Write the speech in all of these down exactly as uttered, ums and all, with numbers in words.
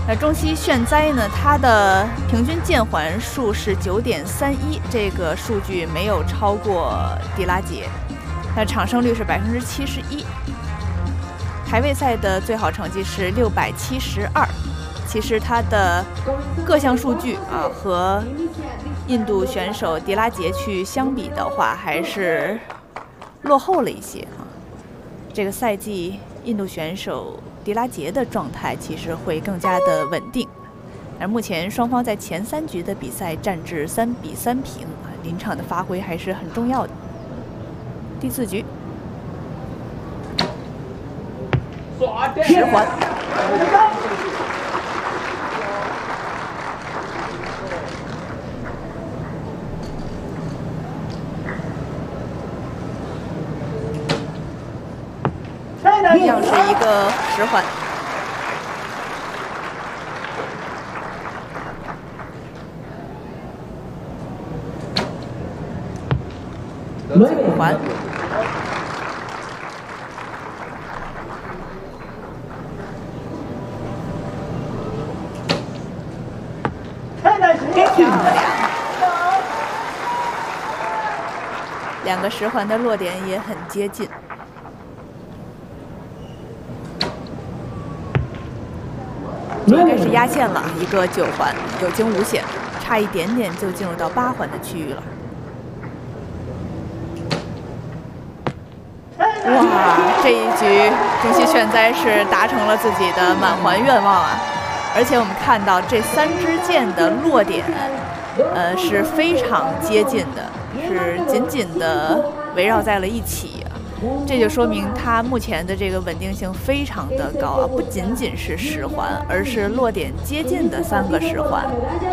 那中西炫哉呢，它的平均键环数是九点三一，这个数据没有超过迪拉杰。那场胜率是百分之七十一。排位赛的最好成绩是六百七十二。其实它的各项数据啊和印度选手迪拉杰去相比的话，还是落后了一些啊。这个赛季印度选手迪拉杰的状态其实会更加的稳定，而目前双方在前三局的比赛战至三比三平啊，临场的发挥还是很重要的。第四局，十环。一样是一个十环，五环，漂亮！两个十环的落点也很接近。应该是压线了，一个九环，有惊无险，差一点点就进入到八环的区域了。哇，这一局中西炫哉是达成了自己的满环愿望啊！而且我们看到这三支箭的落点，呃是非常接近的，是紧紧的围绕在了一起。这就说明它目前的这个稳定性非常的高啊，不仅仅是十环，而是落点接近的三个十环。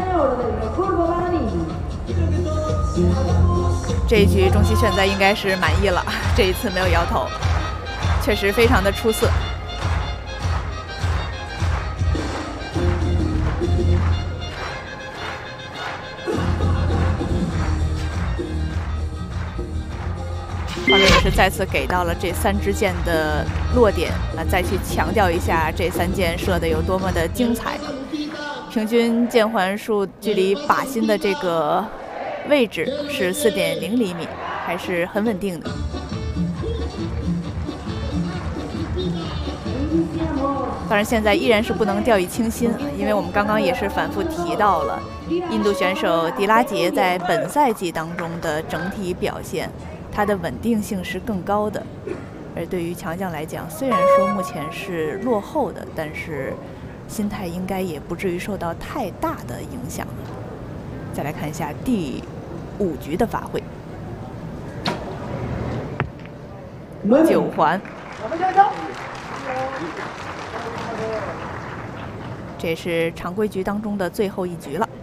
这一局中西炫哉应该是满意了，这一次没有摇头，确实非常的出色。画面也是再次给到了这三支箭的落点，那再去强调一下这三箭射的有多么的精彩。平均键环数距离靶心的这个位置是 四点零厘米，还是很稳定的。当然，现在依然是不能掉以轻心，因为我们刚刚也是反复提到了，印度选手迪拉杰在本赛季当中的整体表现。它的稳定性是更高的，而对于强将来讲，虽然说目前是落后的，但是心态应该也不至于受到太大的影响。再来看一下第五局的发挥，九环，这是常规局当中的最后一局了。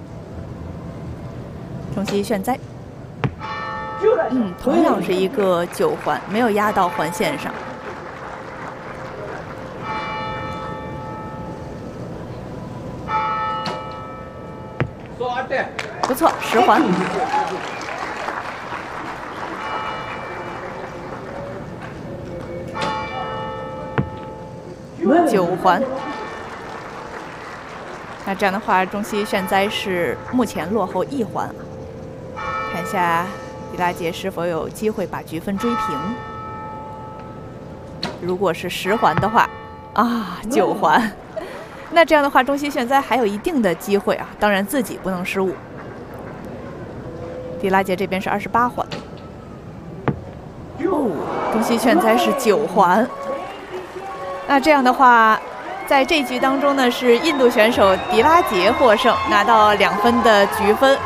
中西炫哉。嗯，同样是一个九环，没有压到环线上。不错，十环。九环。那这样的话，中西炫哉是目前落后一环。看一下。迪拉杰是否有机会把局分追平？如果是十环的话，啊，九环，那这样的话，中西炫哉还有一定的机会啊，当然自己不能失误。迪拉杰这边是二十八环，哦，中西炫哉是九环，那这样的话，在这局当中呢，是印度选手迪拉杰获胜，拿到两分的局分。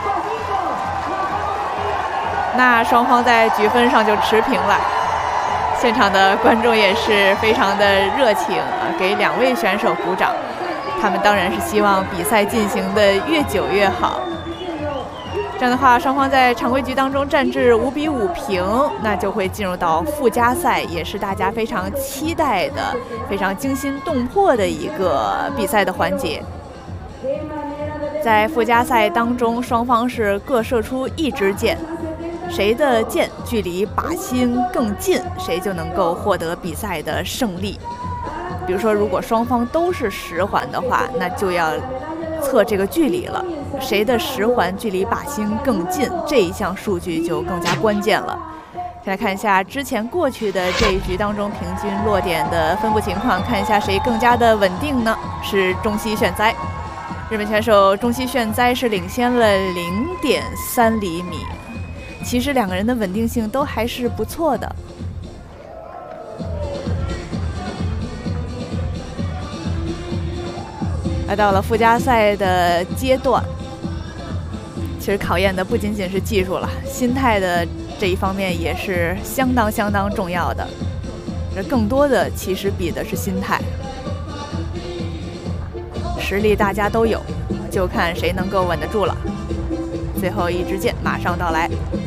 那双方在局分上就持平了，现场的观众也是非常的热情啊，给两位选手鼓掌。他们当然是希望比赛进行的越久越好。这样的话，双方在常规局当中战至五比五平，那就会进入到附加赛，也是大家非常期待的、非常惊心动魄的一个比赛的环节。在附加赛当中，双方是各射出一支箭。谁的箭距离靶心更近，谁就能够获得比赛的胜利。 比如说，如果双方都是十环的话，那就要测这个距离了，谁的十环距离靶心更近，这一项数据就更加关键了。先来看一下之前过去的这一局当中平均落点的分布情况，看一下谁更加的稳定呢？是中西炫哉，日本选手中西炫哉是领先了零点三厘米。其实两个人的稳定性都还是不错的。来到了附加赛的阶段，其实考验的不仅仅是技术了，心态的这一方面也是相当相当重要的。这更多的其实比的是心态，实力大家都有，就看谁能够稳得住了。最后一支箭马上到来。